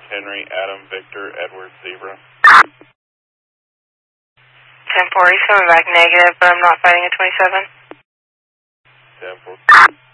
Henry, Adam, Victor, Edward, Zebra. 10-4, he's coming back negative, but I'm not fighting a 27. 10-4.